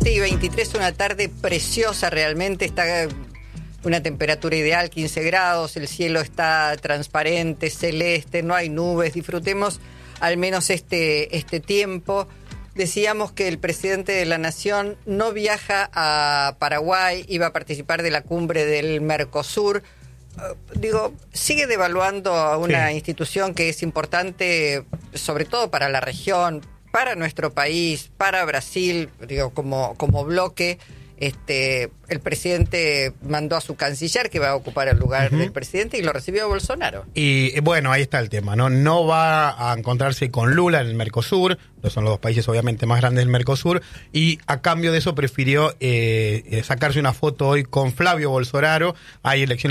7:23, una tarde preciosa realmente, está una temperatura ideal, 15 grados, el cielo está transparente, celeste, no hay nubes, disfrutemos al menos este tiempo. Decíamos que el presidente de la Nación no viaja a Paraguay, iba a participar de la cumbre del Mercosur. Sigue devaluando a una institución que es importante, sobre todo para la región, para nuestro país, para Brasil, como bloque. El presidente mandó a su canciller, que va a ocupar el lugar del presidente, y lo recibió Bolsonaro. Y bueno, ahí está el tema, ¿no? No va a encontrarse con Lula en el Mercosur, no son los dos países obviamente más grandes del Mercosur, y a cambio de eso prefirió sacarse una foto hoy con Flavio Bolsonaro. Hay elecciones